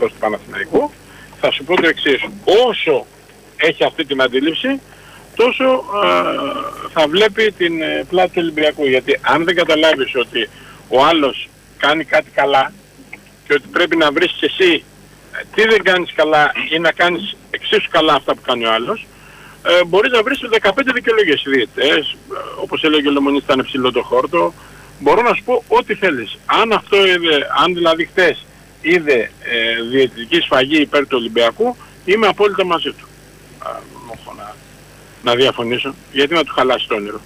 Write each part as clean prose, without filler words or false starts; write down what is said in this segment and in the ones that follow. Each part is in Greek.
του Παναθηναϊκού, θα σου πω το εξής. Όσο έχει αυτή την αντίληψη, τόσο θα βλέπει την πλάτη του Ολυμπιακού. Γιατί αν δεν καταλάβεις ότι ο άλλος κάνει κάτι καλά και ότι πρέπει να βρεις και εσύ τι δεν κάνεις καλά ή να κάνεις εξίσου καλά αυτά που κάνει ο άλλος, μπορείς να βρεις 15 δικαιολογίες διαιτητές, όπως έλεγε ο Λεμονής, ήταν ψηλό το χόρτο. Μπορώ να σου πω ό,τι θέλεις. Αν δηλαδή χτες είδε διαιτητική σφαγή υπέρ του Ολυμπιακού, είμαι απόλυτα μαζί του. Να διαφωνήσω, γιατί να του χαλάσει το όνειρο.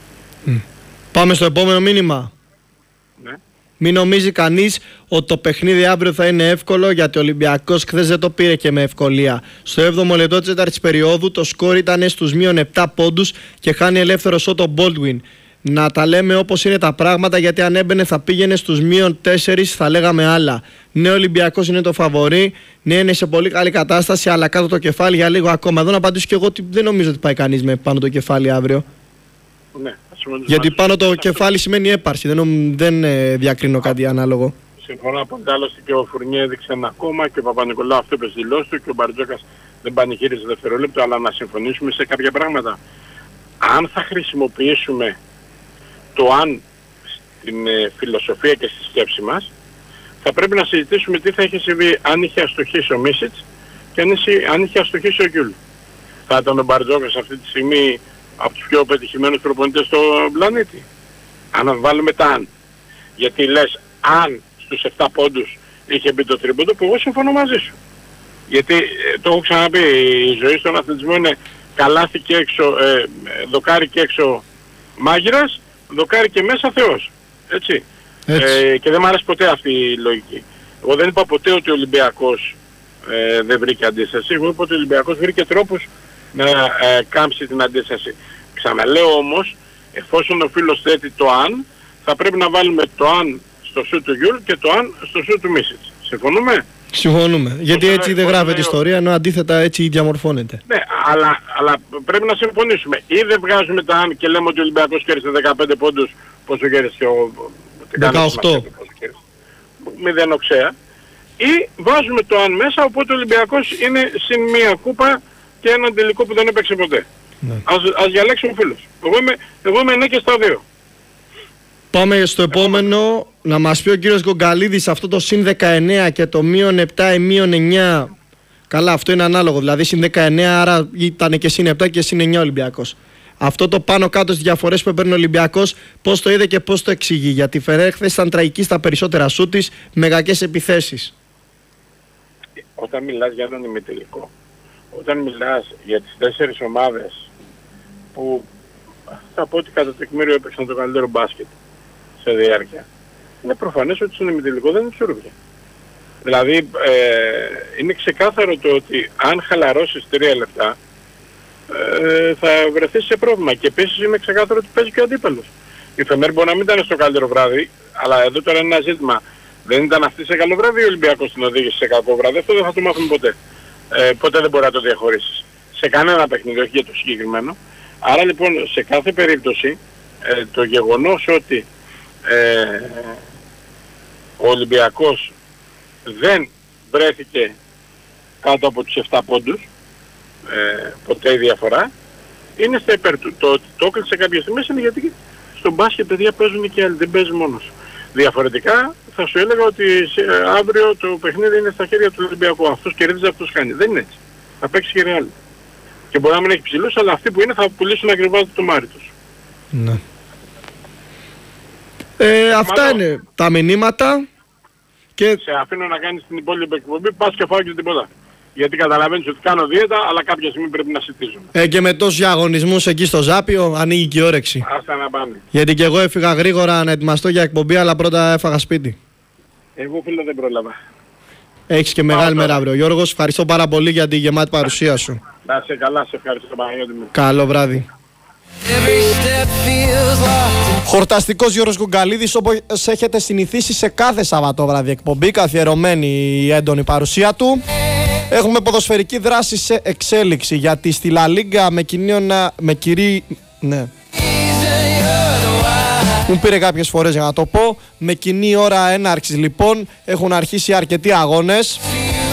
Πάμε στο επόμενο μήνυμα. Ναι. Μην νομίζει κανείς ότι το παιχνίδι αύριο θα είναι εύκολο, γιατί ο Ολυμπιακός χθες δεν το πήρε και με ευκολία. Στο 7ο λεπτό της τέταρτης περίοδου το σκορ ήταν στους -7 πόντους και χάνει ελεύθερο σώτ ο Baldwin. Να τα λέμε όπως είναι τα πράγματα, γιατί αν έμπαινε θα πήγαινε στους -4, θα λέγαμε άλλα. Ναι, ο Ολυμπιακός είναι το φαβορί, ναι, είναι σε πολύ καλή κατάσταση, αλλά κάτω το κεφάλι για λίγο ακόμα. Εδώ να απαντήσω και εγώ ότι δεν νομίζω ότι πάει κανείς με πάνω το κεφάλι αύριο. Ναι, γιατί πάνω το κεφάλι σημαίνει έπαρση, δεν διακρίνω κάτι ανάλογο. Συμφωνώ απόλυτα, άλλωστε και ο Φουρνιέ έδειξε ένα ακόμα και ο Παπα-Νικολάου αυτό είπε στη δηλώση του και ο Μπαρτζόκας δεν πανηγύριζε δευτερόλεπτο, αλλά να συμφωνήσουμε σε κάποια πράγματα. Αν θα χρησιμοποιήσουμε το αν στην φιλοσοφία και στη σκέψη μας, θα πρέπει να συζητήσουμε τι θα είχε συμβεί αν είχε αστοχήσει ο Μίσιτς και αν είχε αστοχήσει ο Γκιούλ. Θα ήταν ο Μπαρτζόκας αυτή τη στιγμή από τους πιο πετυχημένους προπονητές στον πλανήτη. Αν βάλουμε τα αν. Γιατί λες αν στους 7 πόντους είχε μπει το τρίποντο, που εγώ συμφωνώ μαζί σου. Γιατί το έχω ξαναπεί, η ζωή στον αθλητισμό είναι καλάθι και έξω, δοκάρι και έξω μάγειρας, δοκάρι και μέσα Θεός. Έτσι. Και δεν μου άρεσε ποτέ αυτή η λογική. Εγώ δεν είπα ποτέ ότι ο Ολυμπιακός δεν βρήκε αντίσταση. Εγώ είπα ότι ο Ολυμπιακός βρήκε τρόπους να κάμψει την αντίσταση. Ξαναλέω όμως, εφόσον ο φίλος θέτει το αν, θα πρέπει να βάλουμε το αν στο σου του Γιούλ και το αν στο σου του Μίσιτς. Συμφωνούμε? Συμφωνούμε. Γιατί έτσι δεν γράφεται ιστορία, ενώ αντίθετα έτσι διαμορφώνεται. Ναι, αλλά πρέπει να συμφωνήσουμε. Ή δεν βγάζουμε τα αν και λέμε ότι ο Ολυμπιακός κέρδισε 15 πόντους, πόσο κέρδισε ο... 18. Μηδέν οξέα. Ή βάζουμε το αν μέσα, οπότε ο Ολυμπιακός είναι συν μία κούπα και έναν τελικό που δεν έπαιξε ποτέ. Ναι. Ας διαλέξει ο φίλος. Εγώ είμαι ναι και στα δύο. Πάμε στο επόμενο. Να μας πει ο κύριος Γκογκαλίδης αυτό το συν 19 και το -7 ή -9. Καλά, αυτό είναι ανάλογο. Δηλαδή συν 19, άρα ήταν και συν 7 και συν 9 Ολυμπιακός. Αυτό το πάνω κάτω στις διαφορές που έπαιρνε ο Ολυμπιακός, πώς το είδε και πώς το εξηγεί? Γιατί η Φεραίρ χθες ήταν τραγική στα περισσότερα σου της, με κακές επιθέσεις. Όταν μιλάς για έναν ημιτελικό, όταν μιλάς για τις 4 ομάδες που θα πω ότι κατά τεκμήριο έπαιξαν το καλύτερο μπάσκετ σε διάρκεια, είναι προφανές ότι στον ημιτελικό δεν είναι τσουρούβια. Δηλαδή είναι ξεκάθαρο το ότι αν χαλαρώσεις 3 λεπτά θα βρεθείς σε πρόβλημα. Και επίσης είναι ξεκάθαρο ότι παίζει και ο αντίπαλος. Η Φενέρ μπορεί να μην ήταν στο καλύτερο βράδυ, αλλά εδώ τώρα είναι ένα ζήτημα. Δεν ήταν αυτή σε καλό βράδυ, ο Ολυμπιακός την οδήγησε σε κακό βράδυ. Αυτό δεν θα το μάθουμε ποτέ. Ποτέ δεν μπορεί να το διαχωρίσεις. Σε κανένα παιχνίδι, όχι για το συγκεκριμένο. Άρα λοιπόν σε κάθε περίπτωση το γεγονός ότι ο Ολυμπιακός δεν βρέθηκε κάτω από τους 7 πόντους, ποτέ η διαφορά, είναι στα υπέρ του. Το έκλεισε κάποια στιγμή είναι γιατί στον μπάσκετ παιδιά παίζουν και άλλοι, δεν παίζει μόνος. Διαφορετικά θα σου έλεγα ότι αύριο το παιχνίδι είναι στα χέρια του Ολυμπιακού. Αυτός κερδίζει, αυτός κάνει. Δεν είναι έτσι. Θα παίξει και Ρεάλ. Και μπορεί να μην έχει ψηλούς, αλλά αυτοί που είναι θα πουλήσουν ακριβώς το μάρι τους. Ναι. Αυτά είναι τα μηνύματα. Και... Σε αφήνω να κάνεις την υπόλοιπη εκπομπή, πας και φάω και τίποτα. Γιατί καταλαβαίνεις ότι κάνω δίαιτα, αλλά κάποια στιγμή πρέπει να συντίζουμε. Και με τόσους διαγωνισμούς εκεί στο Ζάπιο ανοίγει και η όρεξη. Άστα να πάμε. Γιατί και εγώ έφυγα γρήγορα να ετοιμαστώ για εκπομπή, αλλά πρώτα έφαγα σπίτι. Εγώ φίλε δεν πρόλαβα. Έχεις και μεγάλη μέρα αύριο. Γιώργος, ευχαριστώ πάρα πολύ για τη γεμάτη παρουσία σου. Να είσαι καλά, σε ευχαριστώ Παναγιώτη μου. Καλό βράδυ. Χορταστικός Γιώργος Γκογκαλίδης, όπως έχετε συνηθίσει σε κάθε Σαββατόβραδυ εκπομπή, καθιερωμένη η έντονη παρουσία του. Έχουμε ποδοσφαιρική δράση σε εξέλιξη, γιατί στη Λα Λίγκα μου πήρε κάποιες φορές για να το πω. Με κοινή ώρα έναρξης λοιπόν έχουν αρχίσει αρκετοί αγώνες.